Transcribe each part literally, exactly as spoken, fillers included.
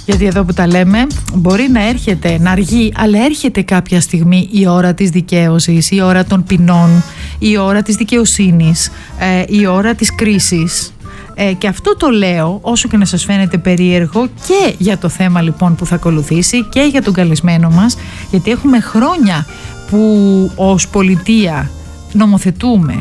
Γιατί εδώ που τα λέμε μπορεί να έρχεται, να αργεί, αλλά έρχεται κάποια στιγμή η ώρα της δικαίωσης, η ώρα των ποινών, η ώρα της δικαιοσύνης, ε, η ώρα της κρίσης. Ε, και αυτό το λέω, όσο και να σας φαίνεται περίεργο, και για το θέμα λοιπόν που θα ακολουθήσει και για τον καλεσμένο μας, γιατί έχουμε χρόνια που ως πολιτεία νομοθετούμε,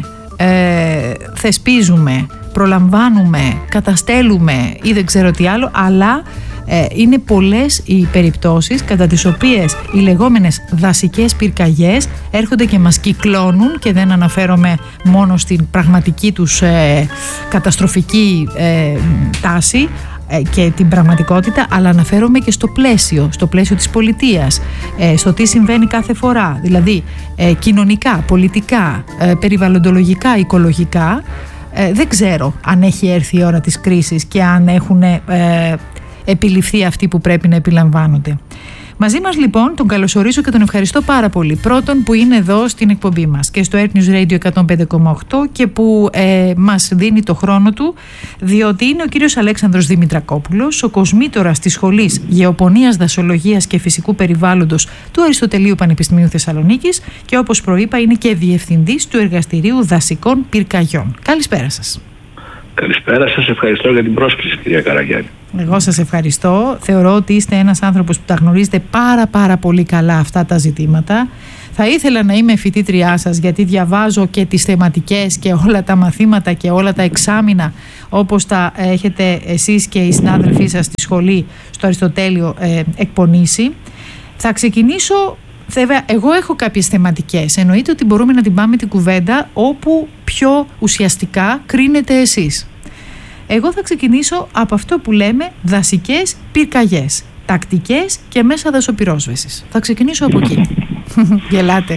ε, θεσπίζουμε, προλαμβάνουμε, καταστέλουμε ή δεν ξέρω τι άλλο, αλλά ε, είναι πολλές οι περιπτώσεις κατά τις οποίες οι λεγόμενες δασικές πυρκαγιές έρχονται και μας κυκλώνουν, και δεν αναφέρομαι μόνο στην πραγματική τους ε, καταστροφική ε, τάση ε, και την πραγματικότητα, αλλά αναφέρομαι και στο πλαίσιο, στο πλαίσιο της πολιτείας, ε, στο τι συμβαίνει κάθε φορά, δηλαδή ε, κοινωνικά, πολιτικά, ε, περιβαλλοντολογικά, οικολογικά. Ε, δεν ξέρω αν έχει έρθει η ώρα της κρίσης και αν έχουν ε, επιληφθεί αυτοί που πρέπει να επιλαμβάνονται. Μαζί μας λοιπόν τον καλωσορίζω και τον ευχαριστώ πάρα πολύ. Πρώτον που είναι εδώ στην εκπομπή μας και στο Earth News Radio εκατόν πέντε κόμμα οκτώ και που ε, μας δίνει το χρόνο του, διότι είναι ο κύριος Αλέξανδρος Δημητρακόπουλος, ο κοσμήτορας της Σχολής Γεωπονίας, Δασολογίας και Φυσικού Περιβάλλοντος του Αριστοτελείου Πανεπιστημίου Θεσσαλονίκης και, όπως προείπα, είναι και διευθυντής του Εργαστηρίου Δασικών Πυρκαγιών. Καλησπέρα σας. Καλησπέρα σας, ευχαριστώ για την πρόσκληση, κυρία Καραγιάννη. Εγώ σας ευχαριστώ. Θεωρώ ότι είστε ένας άνθρωπος που τα γνωρίζετε πάρα πάρα πολύ καλά αυτά τα ζητήματα. Θα ήθελα να είμαι φοιτήτριά σας, γιατί διαβάζω και τις θεματικές και όλα τα μαθήματα και όλα τα εξάμηνα, όπως τα έχετε εσείς και οι συνάδελφοί σας στη σχολή, στο Αριστοτέλειο, ε, εκπονήσει. Θα ξεκινήσω, βέβαια, εγώ έχω κάποιες θεματικές. Εννοείται ότι μπορούμε να την πάμε την κουβέντα όπου πιο ουσιαστικά κρίνετε εσείς. Εγώ θα ξεκινήσω από αυτό που λέμε δασικές πυρκαγιές, τακτικές και μέσα δασοπυρόσβεσης. Θα ξεκινήσω από εκεί. Γελάτε.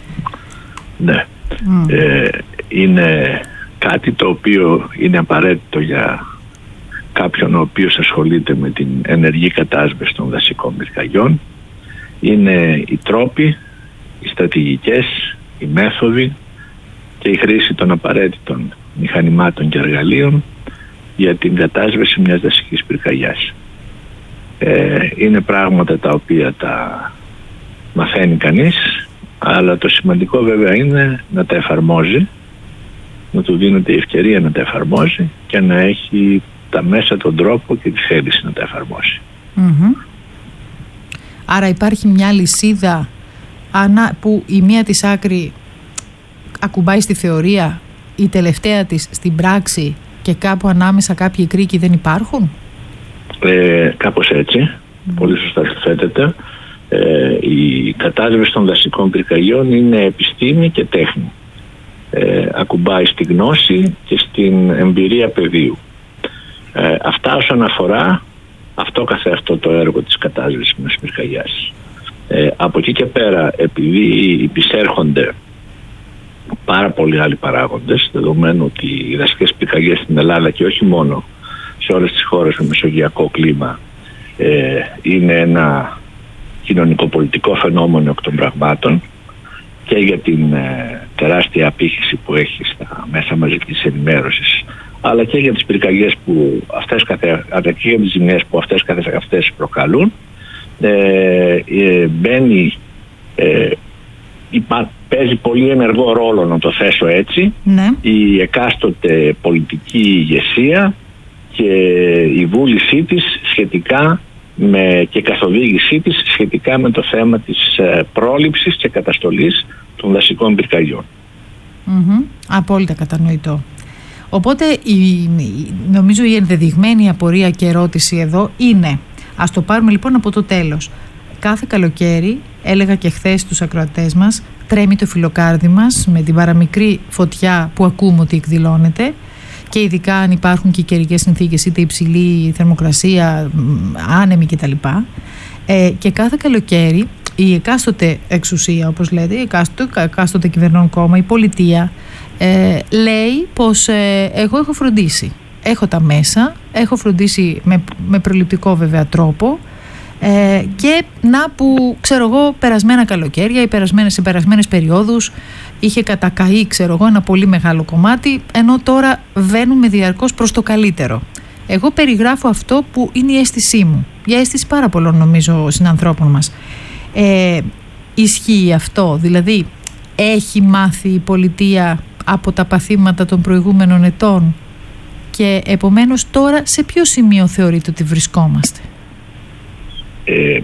Ναι. Mm. Ε, είναι κάτι το οποίο είναι απαραίτητο για κάποιον ο οποίος ασχολείται με την ενεργή κατάσβεση των δασικών πυρκαγιών. Είναι οι τρόποι, οι στρατηγικές, οι μέθοδοι και η χρήση των απαραίτητων μηχανημάτων και εργαλείων για την κατάσβεση μιας δασικής πυρκαγιάς. Ε, είναι πράγματα τα οποία τα μαθαίνει κανείς, αλλά το σημαντικό βέβαια είναι να τα εφαρμόζει, να του δίνεται η ευκαιρία να τα εφαρμόζει και να έχει τα μέσα, τον τρόπο και τη θέληση να τα εφαρμόσει. Mm-hmm. Άρα υπάρχει μια λυσίδα που η μία της άκρη ακουμπάει στη θεωρία, η τελευταία της στην πράξη, και κάπου ανάμεσα κάποιοι κρίκοι δεν υπάρχουν. Ε, κάπως έτσι, mm. πολύ σωστά θέτεται. Ε, η κατάσβεση των δασικών πυρκαγιών είναι επιστήμη και τέχνη. Ε, ακουμπάει στη γνώση και στην εμπειρία πεδίου. Ε, αυτά όσον αφορά αυτό καθεαυτό το έργο της κατάσβεσης μιας πυρκαγιάς. Ε, από εκεί και πέρα, επειδή υπησέρχονται πάρα πολλοί άλλοι παράγοντες, δεδομένου ότι οι δασικές πυρκαγιές στην Ελλάδα και όχι μόνο σε όλες τις χώρες με μεσογειακό κλίμα ε, είναι ένα κοινωνικο-πολιτικό φαινόμενο εκ των πραγμάτων και για την ε, τεράστια απήχηση που έχει στα μέσα μαζικής ενημέρωσης, αλλά και για τις πυρκαγιές που αυτές καθε, αλλά και για τις ζημιές που αυτές καθε αυτές προκαλούν. ε, ε, μπαίνει ε, υπά, παίζει πολύ ενεργό ρόλο, να το θέσω έτσι, ναι, η εκάστοτε πολιτική ηγεσία και η βούλησή της σχετικά με, και καθοδήγησή της σχετικά με το θέμα της πρόληψης και καταστολής των δασικών πυρκαγιών. Mm-hmm. Απόλυτα κατανοητό. Οπότε η, νομίζω η ενδεδειγμένη απορία και ερώτηση εδώ είναι, ας το πάρουμε λοιπόν από το τέλος. Κάθε καλοκαίρι, έλεγα και χθες στους ακροατές μας, τρέμει το φιλοκάρδι μας με την παραμικρή φωτιά που ακούμε ότι εκδηλώνεται, και ειδικά αν υπάρχουν και καιρικές συνθήκες, είτε υψηλή θερμοκρασία, άνεμη κτλ. Ε, και κάθε καλοκαίρι η εκάστοτε εξουσία, όπως λέτε, η εκάστοτε, εκάστοτε κυβερνών κόμμα, η πολιτεία, ε, λέει πως ε, εγώ έχω φροντίσει. Έχω τα μέσα, έχω φροντίσει με, με προληπτικό βέβαια τρόπο, ε, και να που ξέρω εγώ περασμένα καλοκαίρια ή περασμένες, σε περασμένες περιόδους είχε κατακαεί ξέρω εγώ ένα πολύ μεγάλο κομμάτι, ενώ τώρα βαίνουμε διαρκώς προς το καλύτερο. Εγώ περιγράφω αυτό που είναι η αίσθησή μου, η αίσθηση πάρα πολλών νομίζω συνανθρώπων μας. Ε, ισχύει αυτό, δηλαδή έχει μάθει η πολιτεία από τα παθήματα των προηγούμενων ετών και επομένως τώρα σε ποιο σημείο θεωρείτε ότι βρισκόμαστε? Ε,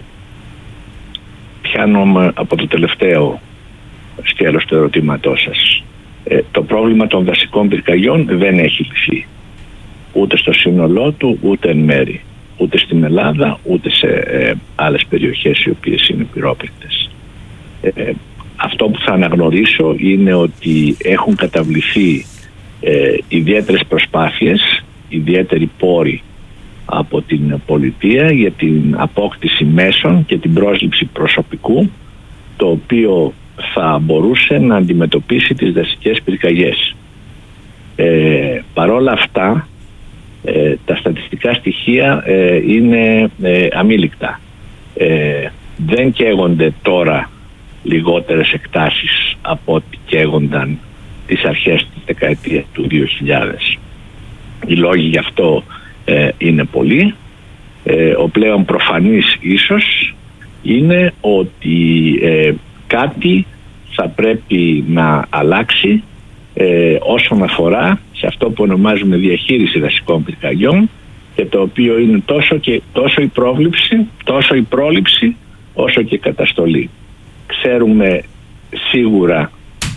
πιάνω από το τελευταίο σκέλος του ερωτήματός σας. Ε, το πρόβλημα των δασικών πυρκαγιών δεν έχει λυθεί ούτε στο σύνολό του, ούτε εν μέρη, ούτε στην Ελλάδα, ούτε σε ε, άλλες περιοχές οι οποίες είναι πυρόπληκτες. Ε, αυτό που θα αναγνωρίσω είναι ότι έχουν καταβληθεί ε, ιδιαίτερες προσπάθειες, ιδιαίτεροι πόροι από την πολιτεία για την απόκτηση μέσων και την πρόσληψη προσωπικού, το οποίο θα μπορούσε να αντιμετωπίσει τις δασικές πυρκαγιές. Ε, παρόλα αυτά, ε, τα στατιστικά στοιχεία ε, είναι ε, αμήλικτα. Ε, δεν καίγονται τώρα λιγότερες εκτάσεις από ό,τι καίγονταν τις αρχές της δεκαετίας του δύο χιλιάδες. Οι λόγοι γι' αυτό ε, είναι πολλοί. Ε, ο πλέον προφανής ίσως είναι ότι ε, κάτι θα πρέπει να αλλάξει ε, όσον αφορά σε αυτό που ονομάζουμε διαχείριση δασικών πυρκαγιών, και το οποίο είναι τόσο, και, τόσο η πρόβληψη, τόσο η πρόληψη όσο και η καταστολή. Ξέρουμε σίγουρα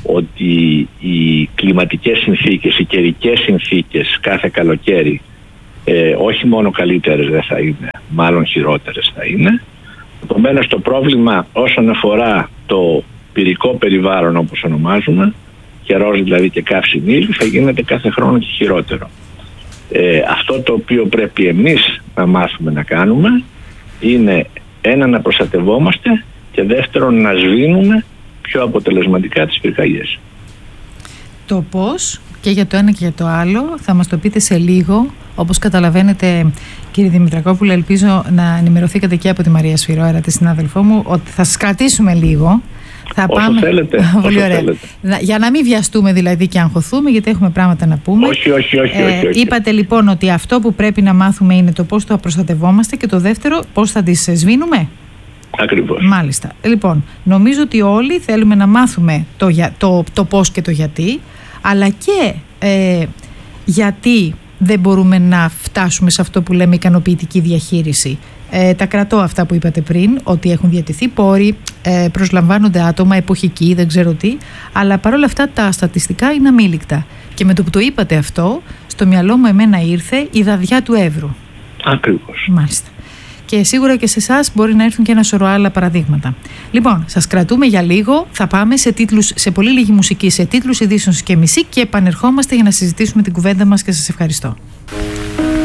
ότι οι κλιματικές συνθήκες, οι καιρικές συνθήκες κάθε καλοκαίρι ε, όχι μόνο καλύτερες δεν θα είναι, μάλλον χειρότερες θα είναι. Επομένως το πρόβλημα όσον αφορά το πυρικό περιβάλλον, όπως ονομάζουμε, καιρός δηλαδή και καύση ήλιου, θα γίνεται κάθε χρόνο και χειρότερο. Ε, αυτό το οποίο πρέπει εμείς να μάθουμε να κάνουμε είναι ένα, να προστατευόμαστε, και δεύτερον να σβήνουμε πιο αποτελεσματικά τις πυρκαγιές. Το πώς και για το ένα και για το άλλο θα μας το πείτε σε λίγο. Όπως καταλαβαίνετε, κύριε Δημητρακόπουλε, ελπίζω να ενημερωθήκατε και από τη Μαρία Σφυρόερα, τη συνάδελφό μου, ότι θα σας κρατήσουμε λίγο. Θα όσο πάμε... θέλετε. Πολύ όσο ωραία. θέλετε. Για να μην βιαστούμε δηλαδή και αγχωθούμε, γιατί έχουμε πράγματα να πούμε. Όχι, όχι, όχι, όχι, όχι. Ε, είπατε λοιπόν ότι αυτό που πρέπει να μάθουμε είναι το πώς θα προστατευόμαστε, και το δεύτερο πώς θα τις σβήνουμε. Ακριβώς. Μάλιστα. Λοιπόν, νομίζω ότι όλοι θέλουμε να μάθουμε το, για, το, το πώς και το γιατί, αλλά και ε, γιατί δεν μπορούμε να φτάσουμε σε αυτό που λέμε ικανοποιητική διαχείριση. Ε, τα κρατώ αυτά που είπατε πριν, ότι έχουν διατηθεί πόροι, ε, προσλαμβάνονται άτομα, εποχικοί, δεν ξέρω τι, αλλά παρόλα αυτά τα στατιστικά είναι αμήλικτα. Και με το που το είπατε αυτό, στο μυαλό μου εμένα ήρθε η δαδιά του Εύρου. Ακριβώς. Μάλιστα. Και σίγουρα και σε εσάς μπορεί να έρθουν και ένα σωρό άλλα παραδείγματα. Λοιπόν, σας κρατούμε για λίγο. Θα πάμε σε, τίτλους, σε πολύ λίγη μουσική, σε τίτλους ειδήσεων και μισή, και επανερχόμαστε για να συζητήσουμε την κουβέντα μας, και σας ευχαριστώ.